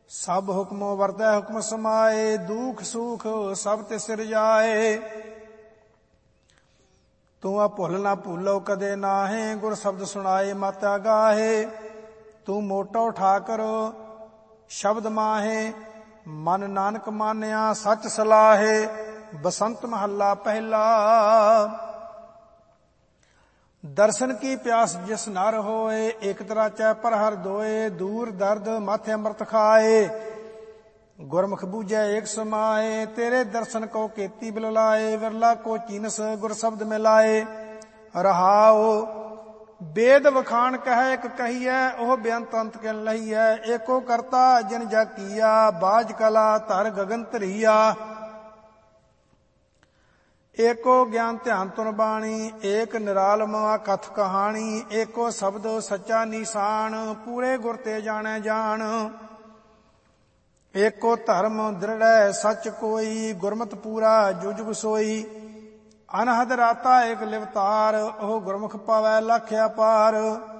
ਸਭ ਹੁਕਮੋ ਵਰਤੈ ਹੁਕਮ ਸਮਾਏ, ਦੁਖ ਸੁਖ ਸਭ ਤੇ ਸਿਰ ਜਾਏ। ਤੂੰ ਆ ਭੁੱਲ ਨਾ ਭੂਲੋ ਕਦੇ ਨਾਹੇ, ਗੁਰ ਸ਼ਬਦ ਸੁਣਾਏ ਮਤ ਆਗਾਹੇ। ਤੂੰ ਮੋਟੋ ਠਾਕਰ ਸ਼ਬਦ ਮਾਹੇ, ਮਨ ਨਾਨਕ ਮਾਨਿਆ ਸੱਚ ਸਲਾਹੇ। ਬਸੰਤ ਮਹੱਲਾ ਪਹਿਲਾ। ਦਰਸ਼ਨ ਕੀ ਪਿਆਸ ਜਿਸ ਨਰ ਹੋਏ, ਇਕ ਤਰਾਚੈ ਪਰ ਹਰ ਦੋਏ। ਦੂਰ ਦਰਦ ਮਾਥੇ ਅੰਮ੍ਰਿਤ ਖਾਏ, ਗੁਰਮੁਖ ਬੂਝੈ ਏਕ ਸਮਾਏ। ਤੇਰੇ ਦਰਸ਼ਨ ਕੋ ਕੀਤੀ ਬਿਲ ਲਾਏ, ਵਿਰਲਾ ਕੋ ਚੀਨਸ ਗੁਰ ਸ਼ਬਦ ਮਿਲਾਏ। ਰਹਾਉ ਵੇਦ ਵਖਾਣ ਕਹਿ ਇਕ ਕਹੀਐ, ਉਹ ਬੇਅੰਤ ਅੰਤ ਕਿਨ ਲਹੀਐ। ਏਕੋ ਕਰਤਾ ਜਿਨ ਜਾ ਕੀਆ, ਬਾਝ ਕਲਾ ਧਰ ਗਗਨ ਧਰੀਆ। ਏਕੋ ਗਿਆਨ ਧਿਆਨ ਤੁਨ ਬਾਣੀ, ਏਕ ਨਿਰਾਲਮ ਕਥ ਕਹਾਣੀ। ਏਕੋ ਸ਼ਬਦ ਸੱਚਾ ਨਿਸ਼ਾਨ, ਪੂਰੇ ਗੁਰ ਤੇ ਜਾਣੈ ਜਾਣ। ਏਕੋ ਧਰਮ ਦ੍ਰਿੜੈ ਸੱਚ ਕੋਈ, ਗੁਰਮਤਿ ਪੂਰਾ ਜੁਗ ਜੁਗ ਸੋਈ। ਅਨਹਦ ਰਾਤਾ ਏਕ ਲਿਵਤਾਰ, ਉਹ ਗੁਰਮੁਖ ਪਾਵੈ ਲਖ ਅਪਾਰ।